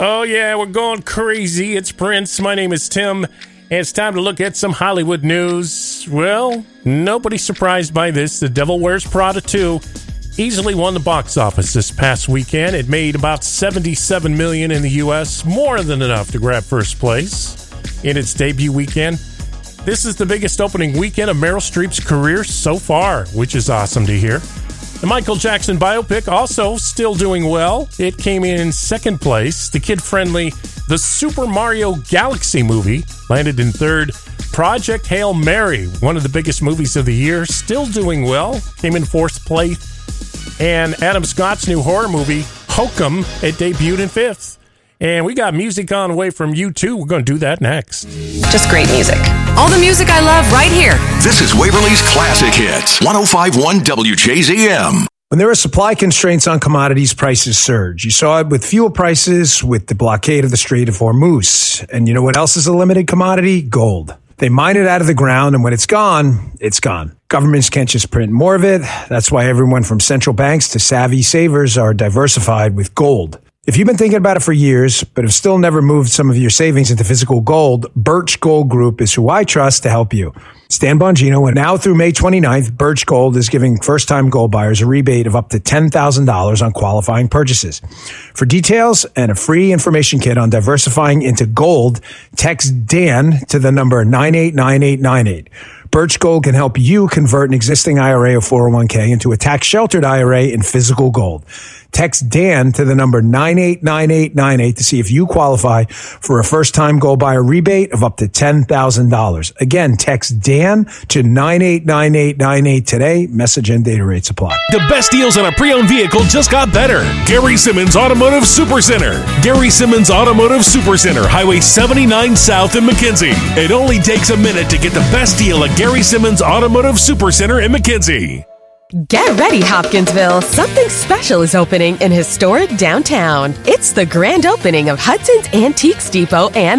Oh, yeah, we're going crazy. It's Prince. My name is Tim. And it's time to look at some Hollywood news. Well, nobody's surprised by this. The Devil Wears Prada 2 easily won the box office this past weekend. It made about $77 million in the U.S., more than enough to grab first place in its debut weekend. This is the biggest opening weekend of Meryl Streep's career so far, which is awesome to hear. The Michael Jackson biopic also still doing well. It came in second place. The kid-friendly The Super Mario Galaxy movie landed in third. Project Hail Mary, one of the biggest movies of the year, still doing well, came in fourth place. And Adam Scott's new horror movie, Hokum, it debuted in fifth. And we got music on the way from U2. We're going to do that next. Just great music. All the music I love right here. This is Waverly's Classic Hits, 105.1 WJZM. When there are supply constraints on commodities, prices surge. You saw it with fuel prices, with the blockade of the Strait of Hormuz. And you know what else is a limited commodity? Gold. They mine it out of the ground, and when it's gone, it's gone. Governments can't just print more of it. That's why everyone from central banks to savvy savers are diversified with gold. If you've been thinking about it for years, but have still never moved some of your savings into physical gold, Birch Gold Group is who I trust to help you. Stan Bongino, and now through May 29th, Birch Gold is giving first-time gold buyers a rebate of up to $10,000 on qualifying purchases. For details and a free information kit on diversifying into gold, text Dan to the number 989898. Birch Gold can help you convert an existing IRA or 401k into a tax-sheltered IRA in physical gold. Text Dan to the number 989898 to see if you qualify for a first-time gold buyer rebate of up to $10,000. Again, text Dan to 989898 today. Message and data rates apply. The best deals on a pre-owned vehicle just got better. Gary Simmons Automotive Supercenter. Gary Simmons Automotive Supercenter, Highway 79 South in McKenzie. It only takes a minute to get the best deal at Gary Simmons Automotive Supercenter in McKenzie. Get ready, Hopkinsville. Something special is opening in historic downtown. It's the grand opening of Hudson's Antiques Depot and